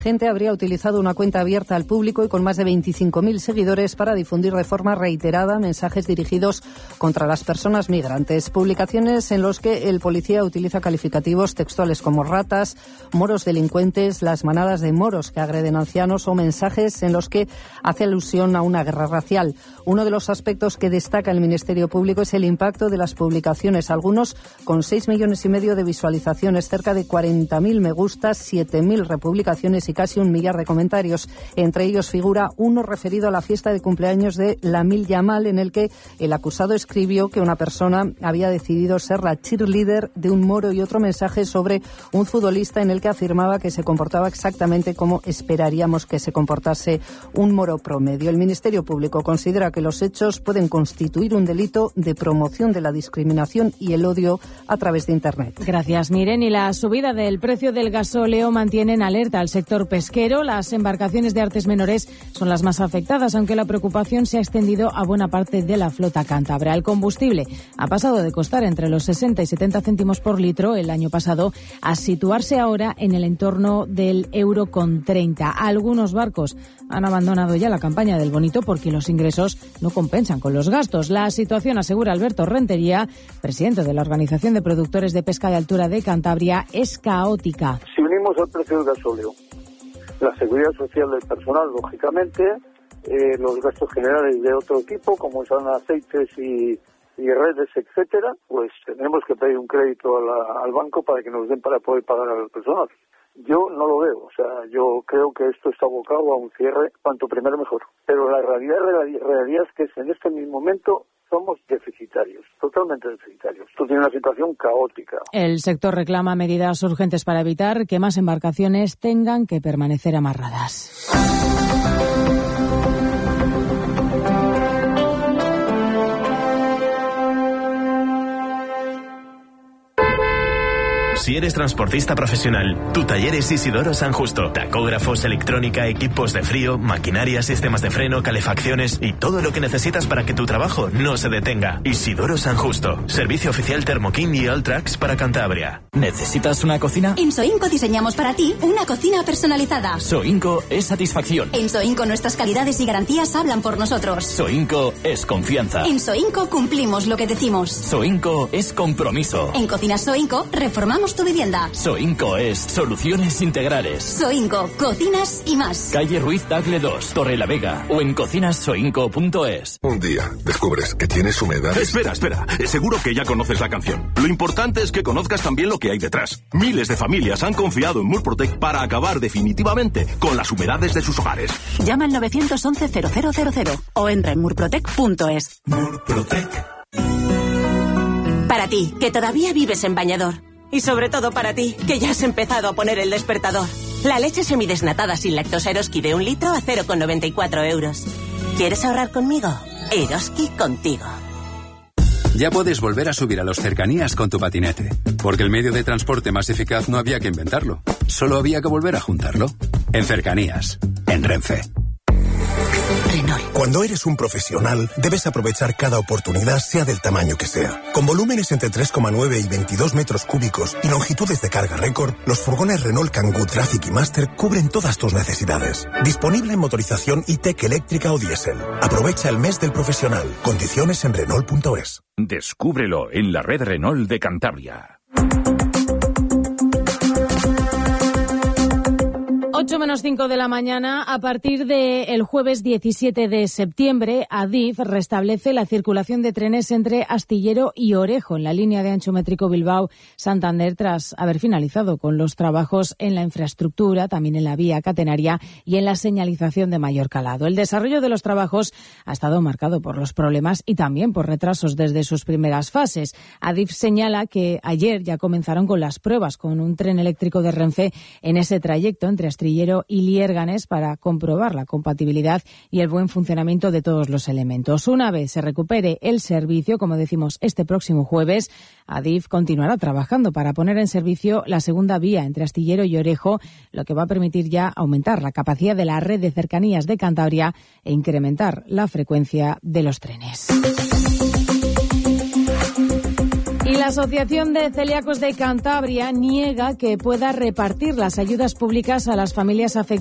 Gente habría utilizado una cuenta abierta al público y con más de 25.000 seguidores para difundir de forma reiterada mensajes dirigidos contra las personas migrantes. Publicaciones en los que el policía utiliza calificativos textuales como ratas, moros delincuentes, las manadas de moros que agreden ancianos o mensajes en los que hace alusión a una guerra racial. Uno de los aspectos que destaca el Ministerio Público es el impacto de las publicaciones, algunos con 6,5 millones de visualizaciones, cerca de 40.000 me gustas, 7.000 republicaciones y casi 1 millar de comentarios. Entre ellos figura uno referido a la fiesta de cumpleaños de Lamil Yamal, en el que el acusado escribió que una persona había decidido ser la cheerleader de un moro, y otro mensaje sobre un futbolista en el que afirmaba que se comportaba exactamente como esperaríamos que se comportase un moro promedio. El Ministerio Público considera que los hechos pueden constituir un delito de promoción de la discriminación y el odio a través de Internet. Gracias, Miren. Y la subida del precio del gasóleo mantiene en alerta al sector pesquero. Las embarcaciones de artes menores son las más afectadas, aunque la preocupación se ha extendido a buena parte de la flota cántabra. El combustible ha pasado de costar entre los 60 y 70 céntimos por litro el año pasado a situarse ahora en el entorno del €1,30. Algunos barcos han abandonado ya la campaña del bonito porque los ingresos no compensan con los gastos. La situación, asegura Alberto Rentería, presidente de la Organización de Productores de Pesca de Altura de Cantabria, es caótica. Si unimos al precio del gasóleo la seguridad social del personal, lógicamente, los gastos generales de otro tipo, como son aceites y redes, etcétera, pues tenemos que pedir un crédito al banco para que nos den para poder pagar al personal. Yo no lo veo, o sea, yo creo que esto está abocado a un cierre cuanto primero mejor. Pero la realidad es que en este mismo momento somos deficitarios, totalmente deficitarios. Esto tiene una situación caótica. El sector reclama medidas urgentes para evitar que más embarcaciones tengan que permanecer amarradas. Si eres transportista profesional, tu taller es Isidoro San Justo. Tacógrafos, electrónica, equipos de frío, maquinaria, sistemas de freno, calefacciones y todo lo que necesitas para que tu trabajo no se detenga. Isidoro San Justo. Servicio oficial Thermokin y Alltrax para Cantabria. ¿Necesitas una cocina? En Soinco diseñamos para ti una cocina personalizada. Soinco es satisfacción. En Soinco nuestras calidades y garantías hablan por nosotros. Soinco es confianza. En Soinco cumplimos lo que decimos. Soinco es compromiso. En Cocinas Soinco reformamos tu vivienda. Soinco es soluciones integrales. Soinco, cocinas y más. Calle Ruiz Tagle 2, Torrelavega, o en cocinassoinco.es. Un día descubres que tienes humedades. Espera. Seguro que ya conoces la canción. Lo importante es que conozcas también lo que hay detrás. Miles de familias han confiado en Murprotec para acabar definitivamente con las humedades de sus hogares. Llama al 911-0000 o entra en murprotec.es. Murprotec. Para ti, que todavía vives en bañador. Y sobre todo para ti, que ya has empezado a poner el despertador. La leche semidesnatada sin lactosa Eroski de 1 litro a 0,94 euros. ¿Quieres ahorrar conmigo? Eroski contigo. Ya puedes volver a subir a los cercanías con tu patinete, porque el medio de transporte más eficaz no había que inventarlo, solo había que volver a juntarlo. En Cercanías, en Renfe. Renault. Cuando eres un profesional, debes aprovechar cada oportunidad, sea del tamaño que sea. Con volúmenes entre 3,9 y 22 metros cúbicos y longitudes de carga récord, los furgones Renault Kangoo Traffic y Master cubren todas tus necesidades. Disponible en motorización e-tech eléctrica o diésel. Aprovecha el mes del profesional. Condiciones en Renault.es. Descúbrelo en la red Renault de Cantabria. 8:05 de la mañana. A partir del jueves 17 de septiembre, Adif restablece la circulación de trenes entre Astillero y Orejo en la línea de ancho métrico Bilbao-Santander, tras haber finalizado con los trabajos en la infraestructura, también en la vía catenaria y en la señalización de mayor calado. El desarrollo de los trabajos ha estado marcado por los problemas y también por retrasos desde sus primeras fases. Adif señala que ayer ya comenzaron con las pruebas con un tren eléctrico de Renfe en ese trayecto entre Astillero y Liérganes para comprobar la compatibilidad y el buen funcionamiento de todos los elementos. Una vez se recupere el servicio, como decimos, este próximo jueves, Adif continuará trabajando para poner en servicio la segunda vía entre Astillero y Orejo, lo que va a permitir ya aumentar la capacidad de la red de cercanías de Cantabria e incrementar la frecuencia de los trenes. Y la Asociación de Celíacos de Cantabria niega que pueda repartir las ayudas públicas a las familias afectadas